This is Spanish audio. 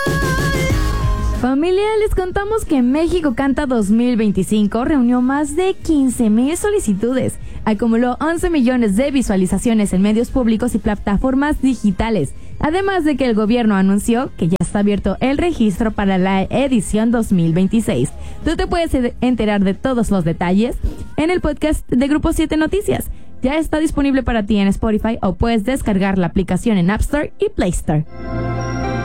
Familia, les contamos que México Canta 2025 reunió más de 15,000 solicitudes, acumuló 11 millones de visualizaciones en medios públicos y plataformas digitales, además de que el gobierno anunció que ya está abierto el registro para la edición 2026. Tú te puedes enterar de todos los detalles en el podcast de Grupo 7 Noticias. Ya está disponible para ti en Spotify o puedes descargar la aplicación en App Store y Play Store.